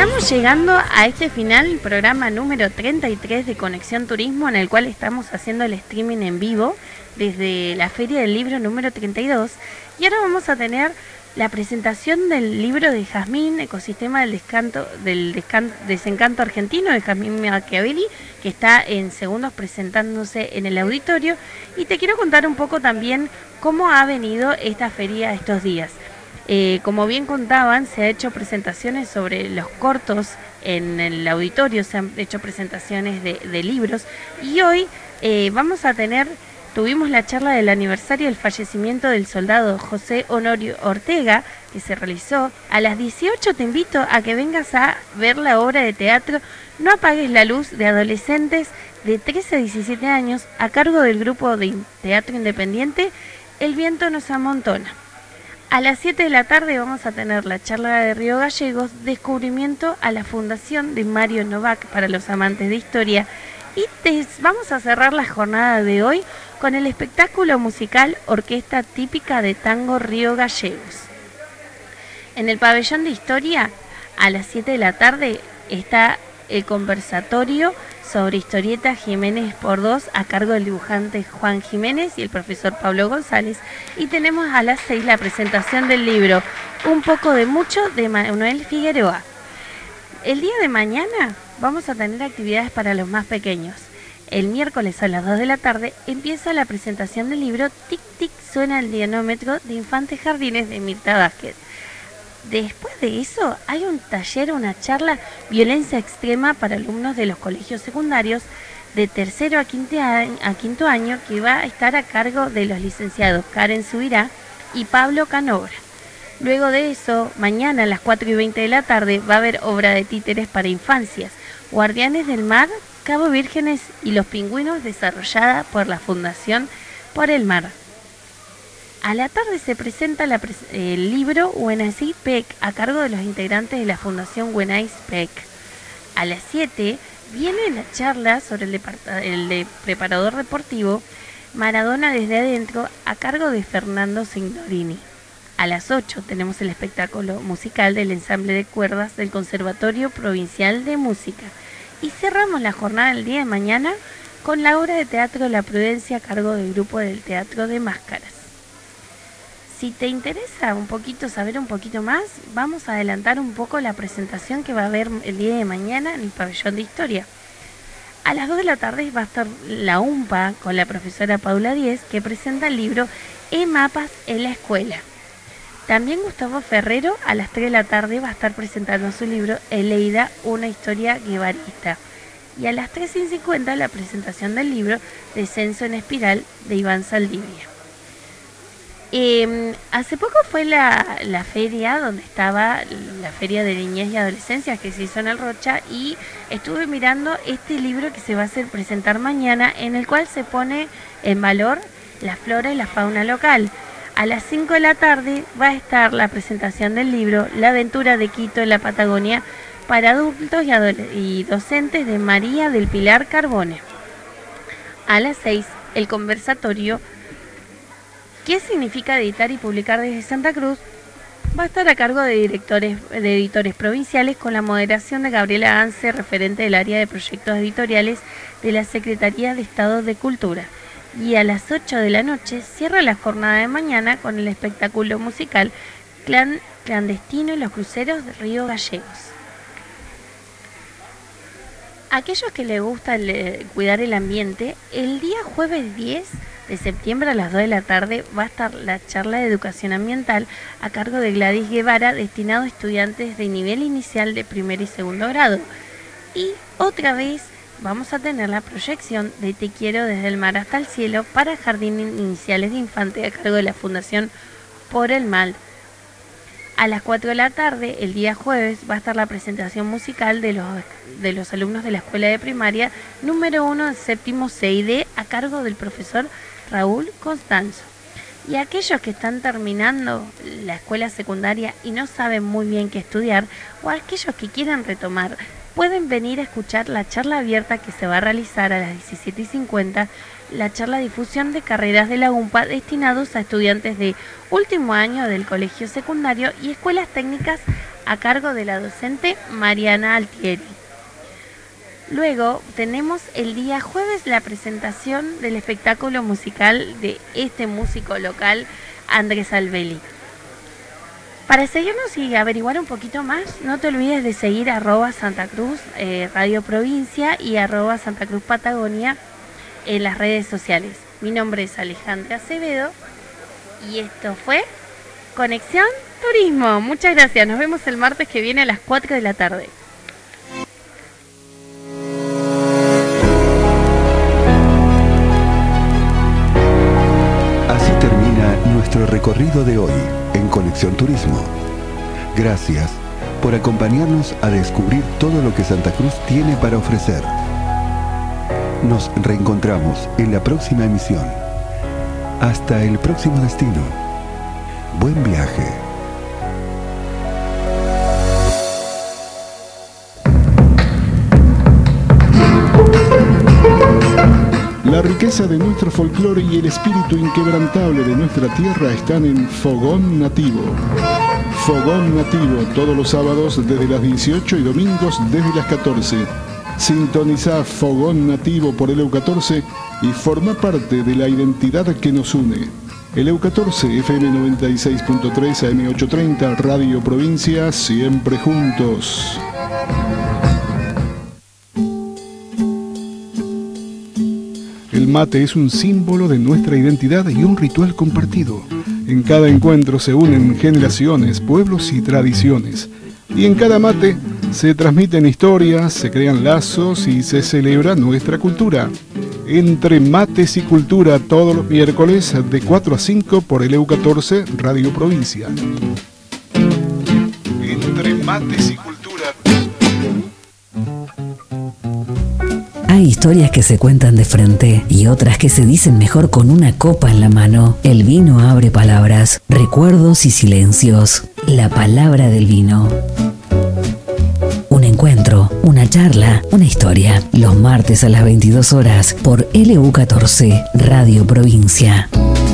Estamos llegando a este final, programa número 33 de Conexión Turismo, en el cual estamos haciendo el streaming en vivo desde la Feria del Libro número 32. Y ahora vamos a tener la presentación del libro de Jazmín, Ecosistema del Desencanto Argentino, de Jazmín Machiavelli, que está en segundos presentándose en el auditorio. Y te quiero contar un poco también cómo ha venido esta feria estos días. Como bien contaban, se ha hecho presentaciones sobre los cortos en el auditorio, se han hecho presentaciones de libros, y hoy tuvimos la charla del aniversario del fallecimiento del soldado José Honorio Ortega, que se realizó. A las 18 te invito a que vengas a ver la obra de teatro No apagues la luz, de adolescentes de 13 a 17 años, a cargo del grupo de teatro independiente El Viento Nos Amontona. A las 7 de la tarde vamos a tener la charla de Río Gallegos, Descubrimiento a la Fundación, de Mario Novak, para los amantes de historia. Y vamos a cerrar la jornada de hoy con el espectáculo musical Orquesta Típica de Tango Río Gallegos. En el pabellón de historia, a las 7 de la tarde, está el conversatorio sobre historieta Jiménez por 2, a cargo del dibujante Juan Jiménez y el profesor Pablo González. Y tenemos a las 6 la presentación del libro Un poco de mucho, de Manuel Figueroa. El día de mañana vamos a tener actividades para los más pequeños. El miércoles a las 2 de la tarde empieza la presentación del libro Tic Tic Suena el Dinómetro, de Infantes Jardines, de Mirta Vázquez. Después de eso hay un taller, una charla, Violencia Extrema, para alumnos de los colegios secundarios de tercero a quinto año, que va a estar a cargo de los licenciados Karen Subirá y Pablo Canobra. Luego de eso, mañana a las 4:20 de la tarde va a haber obra de títeres para infancias, Guardianes del Mar, Cabo Vírgenes y los Pingüinos, desarrollada por la Fundación por el Mar. A la tarde se presenta el libro Huenais Pec, a cargo de los integrantes de la Fundación Huenais Pec. A las 7 viene la charla sobre el preparador deportivo Maradona desde adentro, a cargo de Fernando Signorini. A las 8 tenemos el espectáculo musical del ensamble de cuerdas del Conservatorio Provincial de Música. Y cerramos la jornada del día de mañana con la obra de teatro La Prudencia, a cargo del grupo del Teatro de Máscaras. Si te interesa saber un poquito más, vamos a adelantar un poco la presentación que va a haber el día de mañana en el pabellón de historia. A las 2 de la tarde va a estar la UMPA con la profesora Paula Díez, que presenta el libro E-Mapas en la Escuela. También Gustavo Ferrero a las 3 de la tarde va a estar presentando su libro Eleida, una historia guevarista. Y a las 3:50 la presentación del libro Descenso en Espiral, de Iván Saldivia. Hace poco fue la feria donde estaba la feria de niñez y adolescencia, que se hizo en el Rocha, y estuve mirando este libro que se va a hacer presentar mañana, en el cual se pone en valor la flora y la fauna local. A las 5 de la tarde va a estar la presentación del libro La aventura de Quito en la Patagonia, para adultos y docentes, de María del Pilar Carbone. A las 6 el conversatorio ¿Qué significa editar y publicar desde Santa Cruz? Va a estar a cargo de editores provinciales, con la moderación de Gabriela Anse, referente del área de proyectos editoriales de la Secretaría de Estado de Cultura. Y a las 8 de la noche cierra la jornada de mañana con el espectáculo musical Clandestino y los Cruceros de Río Gallegos. Aquellos que les gusta cuidar el ambiente, el día jueves 10 de septiembre a las 2 de la tarde va a estar la charla de educación ambiental, a cargo de Gladys Guevara, destinado a estudiantes de nivel inicial de primer y segundo grado. Y otra vez vamos a tener la proyección de Te quiero desde el mar hasta el cielo, para jardines iniciales de infantes, a cargo de la Fundación por el Mal. A las 4 de la tarde, el día jueves, va a estar la presentación musical de los alumnos de la escuela de primaria número 1 del séptimo CID, a cargo del profesor Raúl Constanzo. Y aquellos que están terminando la escuela secundaria y no saben muy bien qué estudiar, o aquellos que quieran retomar, pueden venir a escuchar la charla abierta que se va a realizar a las 17:50, la charla difusión de carreras de la UMPA, destinados a estudiantes de último año del colegio secundario y escuelas técnicas, a cargo de la docente Mariana Altieri. Luego tenemos el día jueves la presentación del espectáculo musical de este músico local, Andrés Albelli. Para seguirnos y averiguar un poquito más, no te olvides de seguir @Santa Cruz Radio Provincia y @Santa Cruz Patagonia en las redes sociales. Mi nombre es Alejandra Acevedo y esto fue Conexión Turismo. Muchas gracias, nos vemos el martes que viene a las 4 de la tarde. Así termina nuestro recorrido de hoy en Conexión Turismo. Gracias por acompañarnos a descubrir todo lo que Santa Cruz tiene para ofrecer. Nos reencontramos en la próxima emisión. Hasta el próximo destino. Buen viaje. La riqueza de nuestro folclore y el espíritu inquebrantable de nuestra tierra están en Fogón Nativo. Fogón Nativo, todos los sábados desde las 18 y domingos desde las 14. Sintoniza Fogón Nativo por el EU14 y forma parte de la identidad que nos une. El EU14, FM 96.3, AM 830, Radio Provincia, siempre juntos. El mate es un símbolo de nuestra identidad y un ritual compartido. En cada encuentro se unen generaciones, pueblos y tradiciones. Y en cada mate se transmiten historias, se crean lazos y se celebra nuestra cultura. Entre mates y cultura, todos los miércoles de 4 a 5 por el EU14 Radio Provincia. Entre mates y cultura. Hay historias que se cuentan de frente y otras que se dicen mejor con una copa en la mano. El vino abre palabras, recuerdos y silencios. La palabra del vino. Un encuentro, una charla, una historia. Los martes a las 22 horas por LU14 Radio Provincia.